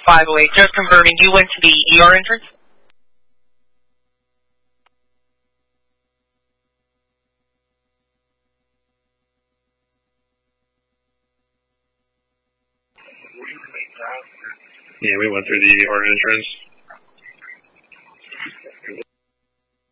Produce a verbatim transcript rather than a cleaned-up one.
five oh eight. Just confirming, you went to the E R entrance? Yeah, we went through the E R entrance.